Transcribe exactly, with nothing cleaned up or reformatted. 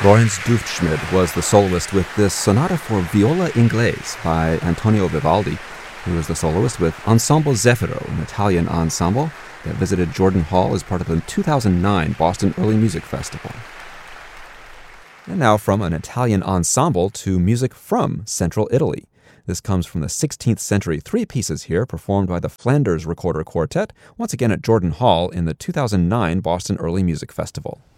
Lorenz Dufschmid was the soloist with this Sonata for Viola Inglese by Antonio Vivaldi. He was the soloist with Ensemble Zeffiro, an Italian ensemble that visited Jordan Hall as part of the two thousand nine Boston Early Music Festival. And now from an Italian ensemble to music from Central Italy. This comes from the sixteenth century, three pieces here performed by the Flanders Recorder Quartet, once again at Jordan Hall in the two thousand nine Boston Early Music Festival.